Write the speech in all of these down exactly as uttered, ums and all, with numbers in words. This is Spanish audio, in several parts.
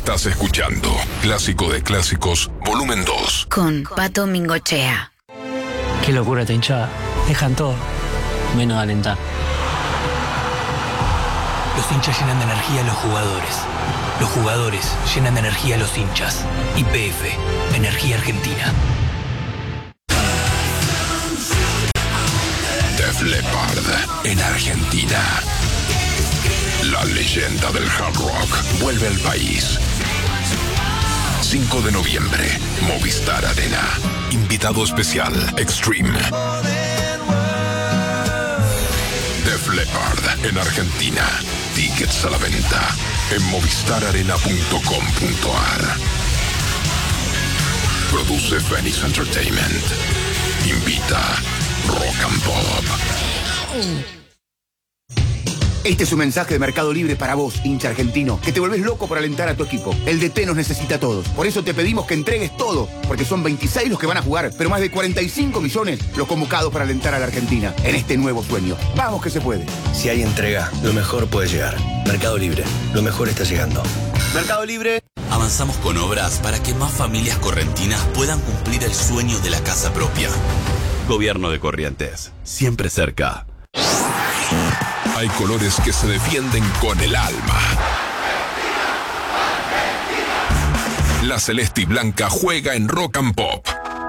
Estás escuchando Clásico de Clásicos, volumen dos. Con Pato Mingochea. Qué locura esta hinchada. Dejan todo, menos alentar. Los hinchas llenan de energía a los jugadores. Los jugadores llenan de energía a los hinchas. Y P F, Energía Argentina. Def Leppard en Argentina. La leyenda del hard rock vuelve al país. cinco de noviembre, Movistar Arena. Invitado especial, Extreme. Def Leppard en Argentina. Tickets a la venta en movistar arena punto com punto a r. Produce Phoenix Entertainment. Invita Rock and Pop. Este es un mensaje de Mercado Libre para vos, hincha argentino, que te volvés loco por alentar a tu equipo. El D T nos necesita a todos. Por eso te pedimos que entregues todo, porque son veintiséis los que van a jugar, pero más de cuarenta y cinco millones los convocados para alentar a la Argentina en este nuevo sueño. Vamos que se puede. Si hay entrega, lo mejor puede llegar. Mercado Libre, lo mejor está llegando. Mercado Libre. Avanzamos con obras para que más familias correntinas puedan cumplir el sueño de la casa propia. Gobierno de Corrientes, siempre cerca. Hay colores que se defienden con el alma. La celeste y blanca juega en Rock and Pop.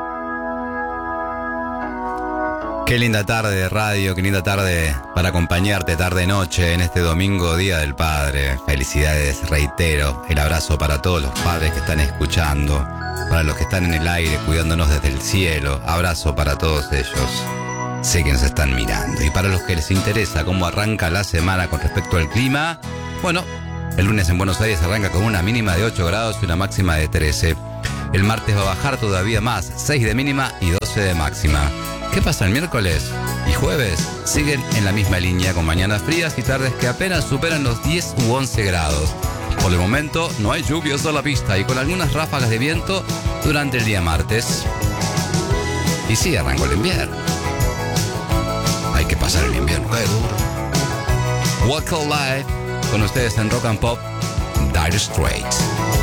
Qué linda tarde de radio, qué linda tarde para acompañarte tarde-noche en este domingo, Día del Padre. Felicidades, reitero, el abrazo para todos los padres que están escuchando, para los que están en el aire cuidándonos desde el cielo. Abrazo para todos ellos. Sé que nos están mirando. Y para los que les interesa cómo arranca la semana con respecto al clima, bueno, el lunes en Buenos Aires arranca con una mínima de ocho grados y una máxima de trece. El martes va a bajar todavía más, seis de mínima y doce de máxima. ¿Qué pasa el miércoles y jueves? Siguen en la misma línea con mañanas frías y tardes que apenas superan los diez u once grados. Por el momento no hay lluvias a la vista y con algunas ráfagas de viento durante el día martes. Y sí, arrancó el invierno. Hay que pasar el invierno, qué duro. Walk of Life, con ustedes en Rock and Pop, Dire Straits.